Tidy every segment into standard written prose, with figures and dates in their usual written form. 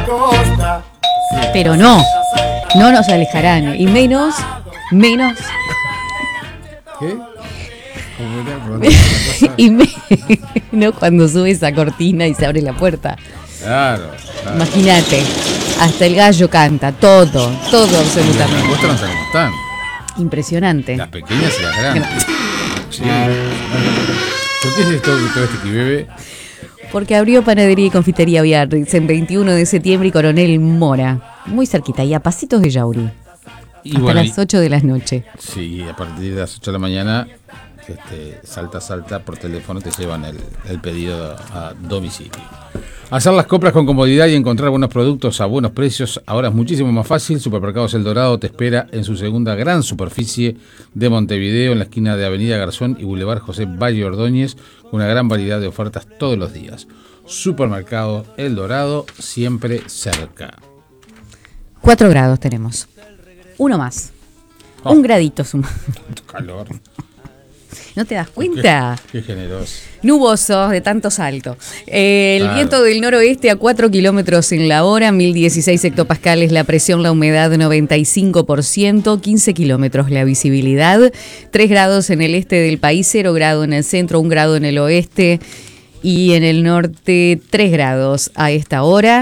Pero no nos alejarán. Y menos. ¿Qué? Y menos cuando sube esa cortina y se abre la puerta. Claro. Imagínate, hasta el gallo canta, todo absolutamente. Muéstranos cómo están. Impresionante. Las pequeñas y las grandes. Sí. ¿Por qué es esto que bebe? Porque abrió Panadería y Confitería Biarritz en 21 de septiembre y Coronel Mora. Muy cerquita, y a pasitos de Yauri. Hasta las 8 de la noche. Sí, a partir de las 8 de la mañana, salta por teléfono, te llevan el pedido a domicilio. Hacer las compras con comodidad y encontrar buenos productos a buenos precios ahora es muchísimo más fácil. Supermercados El Dorado te espera en su segunda gran superficie de Montevideo, en la esquina de Avenida Garzón y Boulevard José Valle Ordóñez, con una gran variedad de ofertas todos los días. Supermercado El Dorado, siempre cerca. 4 grados tenemos. Uno más. Un gradito suma. Calor. ¿No te das cuenta? Qué generoso. Nuboso, de tanto salto. Viento del noroeste a 4 kilómetros en la hora, 1016 hectopascales la presión, la humedad 95%, 15 kilómetros la visibilidad, 3 grados en el este del país, 0 grado en el centro, 1 grado en el oeste y en el norte 3 grados a esta hora.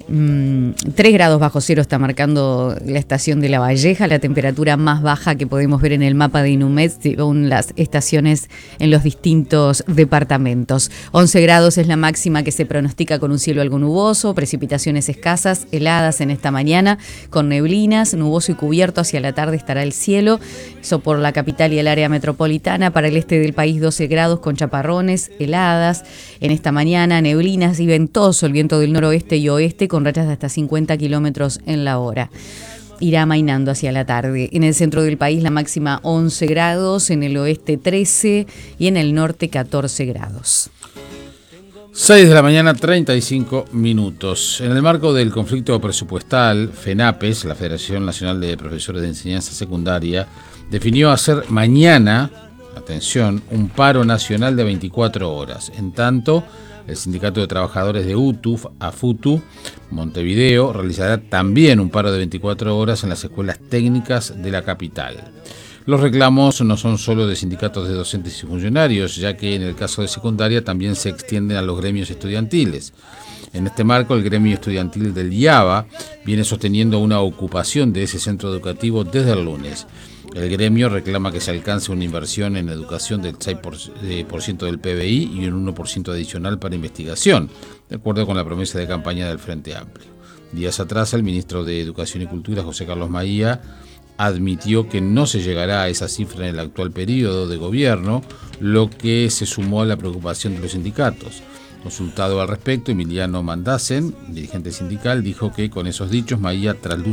3 grados bajo cero está marcando la estación de La Valleja, la temperatura más baja que podemos ver en el mapa de Inumet según las estaciones en los distintos departamentos. 11 grados es la máxima que se pronostica, con un cielo algo nuboso, precipitaciones escasas, heladas en esta mañana, con neblinas, nuboso y cubierto. Hacia la tarde estará el cielo, eso por la capital y el área metropolitana. Para el este del país 12 grados con chaparrones, heladas en esta mañana, neblinas y ventoso, el viento del noroeste y oeste con rachas de hasta 50 kilómetros en la hora. Irá amainando hacia la tarde. En el centro del país la máxima 11 grados, en el oeste 13 y en el norte 14 grados. 6 de la mañana, 35 minutos. En el marco del conflicto presupuestal, FENAPES, la Federación Nacional de Profesores de Enseñanza Secundaria, definió hacer mañana, atención, un paro nacional de 24 horas. En tanto, el Sindicato de Trabajadores de UTUF, AFUTU, Montevideo, realizará también un paro de 24 horas en las escuelas técnicas de la capital. Los reclamos no son solo de sindicatos de docentes y funcionarios, ya que en el caso de secundaria también se extienden a los gremios estudiantiles. En este marco, el gremio estudiantil del IABA viene sosteniendo una ocupación de ese centro educativo desde el lunes. El gremio reclama que se alcance una inversión en educación del 6% del PBI y un 1% adicional para investigación, de acuerdo con la promesa de campaña del Frente Amplio. Días atrás, el ministro de Educación y Cultura, José Carlos Maía, admitió que no se llegará a esa cifra en el actual periodo de gobierno, lo que se sumó a la preocupación de los sindicatos. Consultado al respecto, Emiliano Mandacen, dirigente sindical, dijo que con esos dichos Maía trasluce